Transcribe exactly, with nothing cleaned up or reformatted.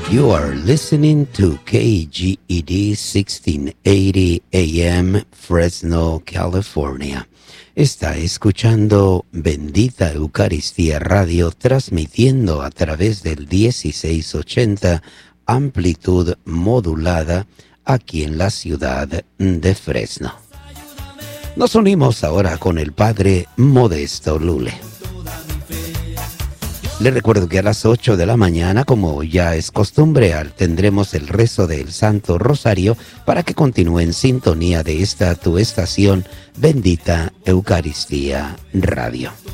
You are listening to K G E D sixteen eighty A M, Fresno, California. Está escuchando Bendita Eucaristía Radio, transmitiendo a través del dieciséis ochenta, amplitud modulada, aquí en la ciudad de Fresno. Nos unimos ahora con el Padre Modesto Lule. Les recuerdo que a las ocho de la mañana, como ya es costumbre, tendremos el rezo del Santo Rosario para que continúe en sintonía de esta tu estación, Bendita Eucaristía Radio.